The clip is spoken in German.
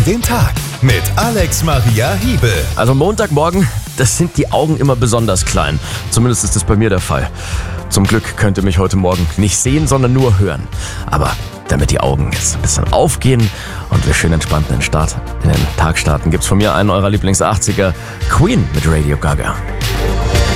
in den Tag mit Alex Maria Hiebel. Also Montagmorgen, das sind die Augen immer besonders klein. Zumindest ist das bei mir der Fall. Zum Glück könnt ihr mich heute Morgen nicht sehen, sondern nur hören. Aber damit die Augen jetzt ein bisschen aufgehen und wir schön entspannt in den Tag starten, gibt's von mir einen eurer Lieblings-80er, Queen mit Radio Gaga.